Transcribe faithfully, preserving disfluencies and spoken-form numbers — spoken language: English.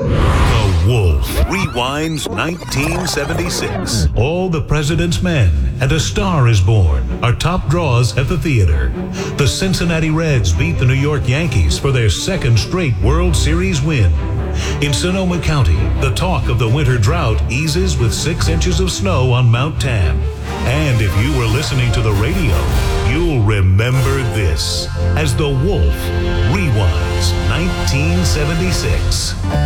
The Wolf rewinds nineteen seventy-six. All the President's Men and A Star is Born are top draws at the theater. The Cincinnati Reds beat the New York Yankees for their second straight World Series win. In Sonoma County, the talk of the winter drought eases with six inches of snow on Mount Tam. And if you were listening to the radio, you'll remember this as The Wolf rewinds nineteen seventy-six.